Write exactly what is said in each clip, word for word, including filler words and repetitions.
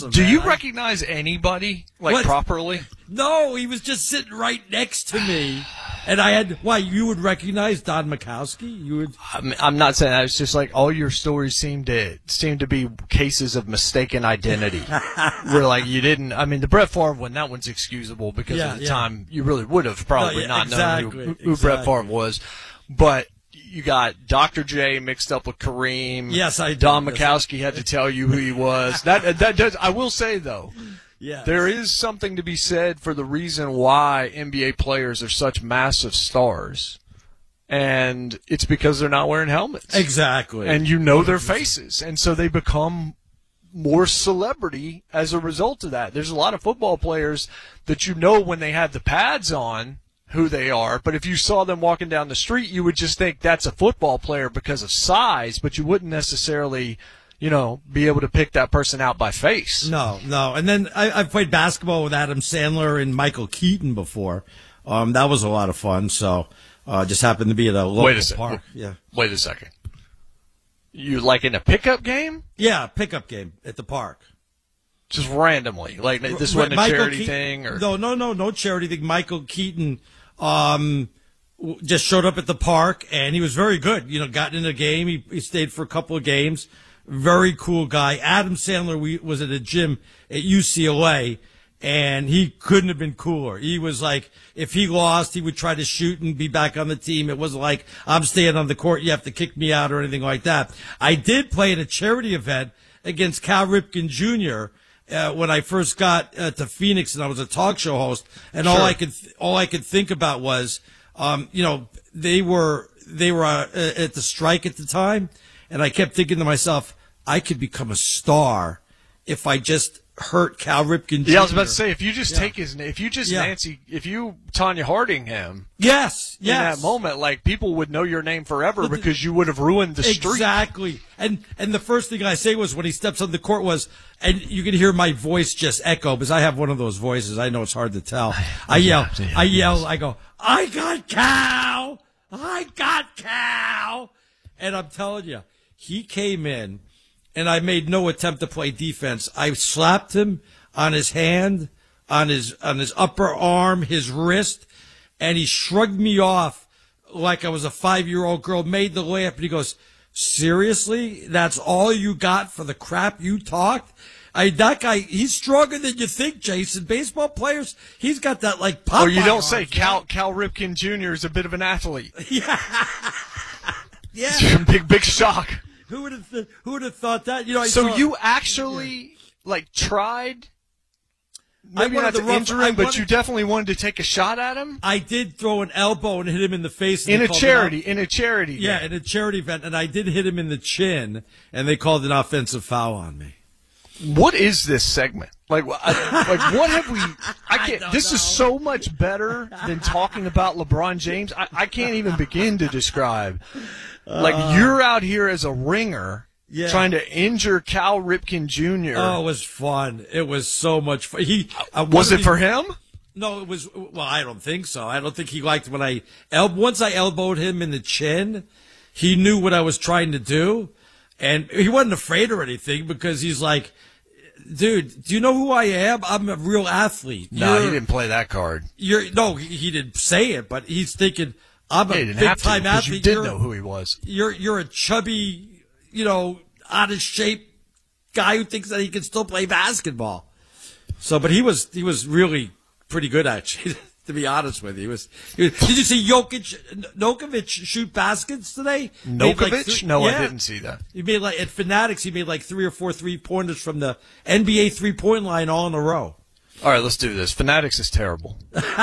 awesome. Do man. you I, recognize anybody like What? properly? No, he was just sitting right next to me. And I had, why, you would recognize Don Mikowski? You would. I'm, I'm not saying that. It's just like all your stories seem to seem to be cases of mistaken identity. Where like you didn't. I mean, the Brett Favre one, that one's excusable because Yeah, at the yeah. time you really would have probably No, yeah, not exactly, known who, who exactly. Brett Favre was. But you got Doctor J mixed up with Kareem. Yes, I did. Don Yes, Mikowski had to tell you who he was. That that does. I will say though. Yeah. There is something to be said for the reason why N B A players are such massive stars. And it's because they're not wearing helmets. Exactly. And you know their faces. And so they become more celebrity as a result of that. There's a lot of football players that you know when they have the pads on who they are. But if you saw them walking down the street, you would just think that's a football player because of size, but you wouldn't necessarily, you know, be able to pick that person out by face. No, no. And then I, I've played basketball with Adam Sandler and Michael Keaton before. Um, that was a lot of fun. So uh, just happened to be at a local Wait a sec- park. Yeah. Wait a second. You like in a pickup game? Yeah, pickup game at the park. Just randomly. Like this wasn't a Michael charity Ke- thing? Or No, no, no, no charity thing. Michael Keaton um, w- just showed up at the park, and he was very good. You know, got in a game. He, he stayed for a couple of games. Very cool guy. Adam Sandler we, was at a gym at U C L A, and he couldn't have been cooler. He was like, if he lost, he would try to shoot and be back on the team. It wasn't like, I'm staying on the court, you have to kick me out or anything like that. I did play at a charity event against Cal Ripken Junior Uh, when I first got uh, to Phoenix, and I was a talk show host, and all Sure. I could th- all I could think about was, um, you know, they were they were uh, at the strike at the time, and I kept thinking to myself, I could become a star if I just hurt Cal Ripken Junior Yeah, I was about to say, if you just Yeah. take his, if you just Yeah. Nancy, if you Tanya Harding him Yes, yes. in that moment, like people would know your name forever But the- because you would have ruined the streak. Exactly. And and the first thing I say was when he steps on the court was, and you can hear my voice just echo because I have one of those voices. I know it's hard to tell. I yell, yeah, I yes. yell, I go, I got Cal, I got Cal, and I'm telling you, he came in, and I made no attempt to play defense. I slapped him on his hand, on his on his upper arm, his wrist, and he shrugged me off like I was a five-year-old girl, made the layup, and he goes, seriously? That's all you got for the crap you talked? I, that guy, he's stronger than you think, Jason. Baseball players, he's got that, like, Popeye Or you don't arms, say right? Cal Cal Ripken Junior is a bit of an athlete. Yeah. It's Yeah. a big, big shock. Who would have th- who would have thought that? You know, I So saw- you actually, like, tried, I maybe wanted not to to rough- injure I him, but wanted- you definitely wanted to take a shot at him? I did throw an elbow and hit him in the face. and In they a called it charity, out- in a charity. Yeah, game. in a charity event, and I did hit him in the chin, and they called an offensive foul on me. What is this segment? Like, wh- I- like what have we? I can't. don't This is know. so much better than talking about LeBron James. I, I can't even begin to describe. Like you're out here as a ringer, Yeah. trying to injure Cal Ripken Junior Oh, it was fun. It was so much fun. He uh, Was one it of for the- him? No, it was. Well, I don't think so. I don't think he liked when I el- once I elbowed him in the chin. He knew what I was trying to do, and he wasn't afraid or anything because he's like, "Dude, do you know who I am? I'm a real athlete." No, You're- he didn't play that card. You're no, he, he didn't say it, but he's thinking, "I'm a Yeah, he didn't big have to time because athlete." you did You're- know who he was. You're you're a chubby, you know, out of shape guy who thinks that he can still play basketball. So, but he was he was really pretty good actually. To be honest with you, he was, he was. Did you see Jokic, Nokovic shoot baskets today? Made like Nokovic? three- no, yeah. I didn't see that. He made like at Fanatics. He made like three or four three pointers from the N B A three point line all in a row. All right, let's do this. Fanatics is terrible.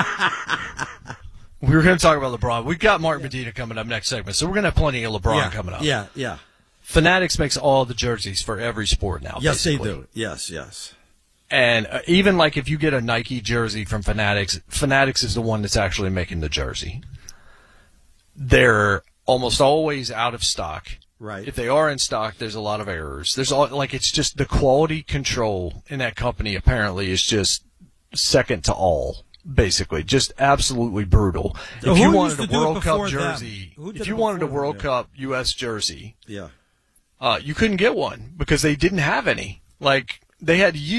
We were going to talk about LeBron. We've got Mark Medina coming up next segment, so we're going to have plenty of LeBron yeah, coming up. Yeah, yeah. Fanatics makes all the jerseys for every sport now. Yes, basically. they do. Yes, yes. And uh, even like if you get a Nike jersey from Fanatics, Fanatics is the one that's actually making the jersey. They're almost always out of stock. Right. If they are in stock, there's a lot of errors. There's all, like it's just the quality control in that company apparently is just second to all. Basically, just absolutely brutal. So if who you used wanted to a do it World Cup before them? jersey, Who did if it you wanted a before them? World Yeah. Cup U S jersey, Yeah. uh, you couldn't get one because they didn't have any. Like they had